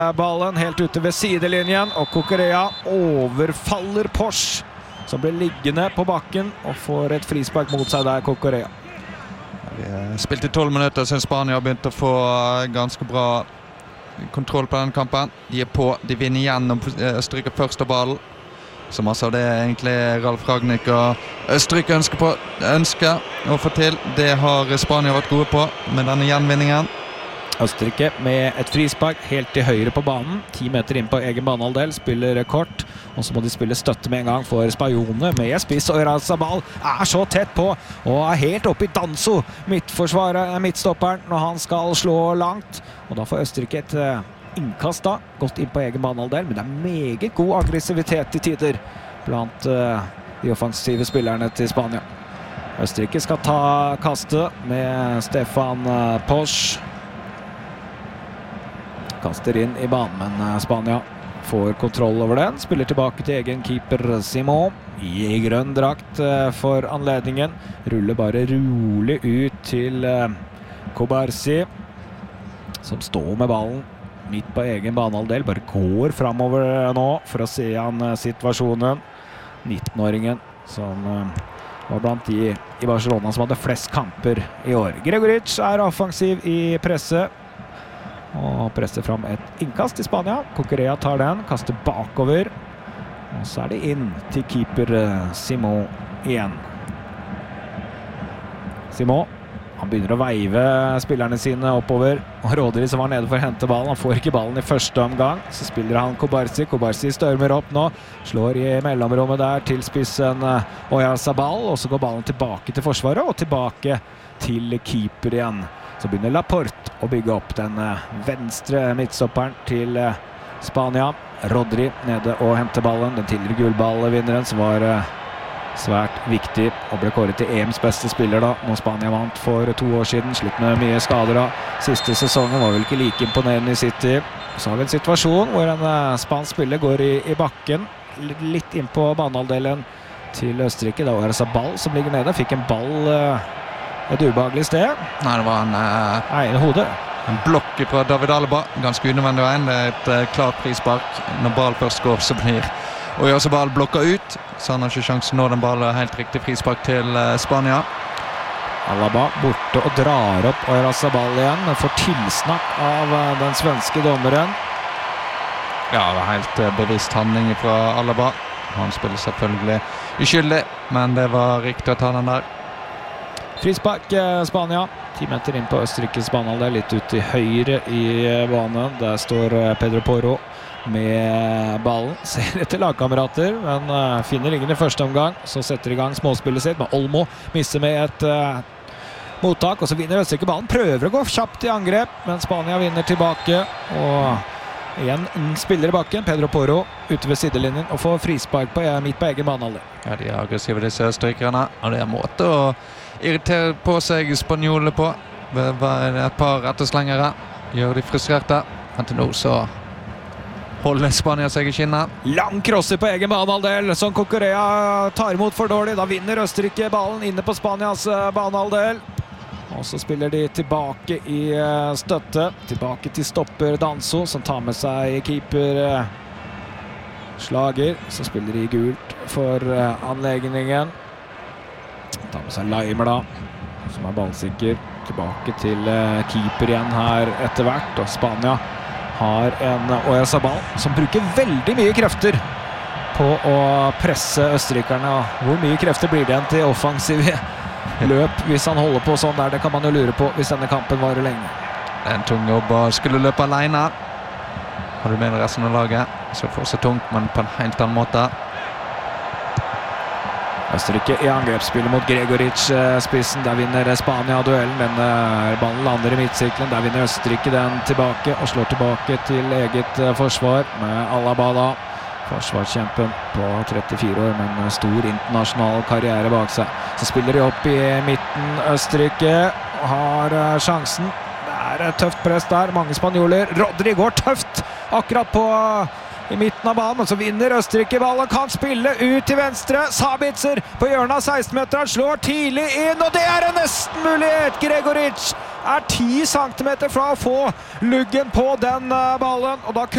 ballen helt ute ved sidelinjen, og Cucurella overfaller Posch, som blir liggende på bakken og får et frispark mot seg der, Cucurella. Vi spilte i 12 minutter siden Spania har begynt å få ganske bra kontroll på den kampen. De på, de vinner igjen og stryker først av ballen. Som altså det egentlig Ralf Rangnick og Østerrike ønsker å få til. Det har Spania vært gode på med denne gjenvinningen. Østerrike med et frispark helt til høyre på banen, 10 meter inn på egen banehalvdel, spiller kort, og så må de spille støtte med en gang for Spajone med spiss, og Oyarzabal så tett på, og helt oppe i Danso, midtstopperen, når han skal slå langt, og da får Østerrike et innkast da, gått inn på egen banehalvdel, men det meget god aggressivitet i tider blant de offensive spillerne til Spania. Østerrike skal ta kastet med Stefan Posch. Kaster inn i banen, men Spania får kontroll over den. Spiller tilbake til egen keeper Simon i grønn drakt for anledningen. Ruller bare rolig ut til Cubarsí, som står med ballen midt på egen banehalvdel. Bare går fremover nå for å se an situasjonen. 19-åringen som var blant de i Barcelona som hadde flest kamper i år. Gregoritsch offensiv i presse og presser fram et innkast i Spania. Cucurella tar den, kaster bakover, og så det inn til keeper Simon igjen. Simon, han begynner å veive spillerne sine oppover, og Rodri som var nede for å hente ballen, han får ikke ballen i første omgang, så spiller han Cubarsí størmer opp nå, slår i mellomrommet der til spissen Oyarzabal, og så går ballen tilbake til forsvaret, og tilbake til keeper igjen. Så begynner Laporte å bygge opp den venstre midtstopperen til Spania. Rodri nede og henter ballen. Den tidligere gullballvinneren som var svært viktig og ble kåret til EMs beste spiller da, når Spania vant for 2 år siden. Slutt med mye skader da. Siste sesongen var vel ikke like imponerende i City. Så har vi en situasjon hvor en spansk spiller går i bakken, litt inn på banehalvdelen til Østerrike. Det var Oyarzabal som ligger nede, fikk en ball et ubehagelig sted. Nei, det var en blokk fra David Alaba, ganske unødvendig veien. Det et klart frispark. Når ball først går, så blir Oyarzabal blokket ut, så han har ikke sjanse nå den ballen helt riktig frispark til Spania. Alaba borte og drar opp Oyarzabal igjen, men får tilsnakk av den svenske dommeren. Ja, det var helt bevisst handling fra Alaba. Han spiller selvfølgelig uskyldig, men det var riktig å ta den der. Frispark Spania, 10 meter inn på Østerrikes banehalvdel, litt ut til høyre i banen. Der står Pedro Porro med ballen. Ser etter lagkamerater, men finner ingen i første omgang. Så setter i gang småspillet sitt, men Olmo misser med et mottak, og så vinner Østerrike ballen. Prøver å gå kjapt i angrep, men Spania vinner tilbake, og igjen en spiller i bakken, Pedro Porro, ute ved sidelinjen, og får frispark midt på egen banehalvdel. Ja, de er aggressive disse østerrikerne, og det måte å irritere på seg spanjolene på. Et par etterslengere gjør de frustrerte. Men til nå så holder Spania seg i skinnet. Lang crosser på egen banehalvdel, som Cucurella tar imot for dårlig. Da vinner Østerrike ballen inne på Spanias banehalvdel. Og så spiller de tilbake i støtte. Tilbake til stopper Danso, som tar med seg keeper Slager. Så spiller de gult for anlegningen. Tar med seg Laimer da, som ballsikker. Tilbake til keeper igjen her etter hvert, og Spania har en Oyarzabal som bruker veldig mye krefter på å presse østerrikerne. Hvor mye krefter blir det igjen til offensive løp hvis han holder på sånn der? Det kan man jo lure på hvis denne kampen varer lenge. Det en tung jobb å skulle løpe alene. Har du med resten av laget, så fortsatt tungt, men på en helt annen måte. Østerrike i angrepsspillet mot Gregoritsch-spissen. Der vinner Spania duellen. Ballen lander i midtsirkelen. Der vinner Østerrike den tilbake og slår tilbake til eget forsvar med Alaba da. Forsvarskjempen på 34 år, men stor internasjonal karriere bak seg. Så spiller de opp i midten. Østerrike har sjansen. Det et tøft press der. Mange spanjoler. Rodri går tøft akkurat på i midten av banen, og så vinner Østerrike ballen, kan spille ut til venstre. Sabitzer på hjørnet av 16-meteren, slår tidlig inn, og det en nesten mulighet. Gregoritsch 10 centimeter fra å få luggen på den ballen, og da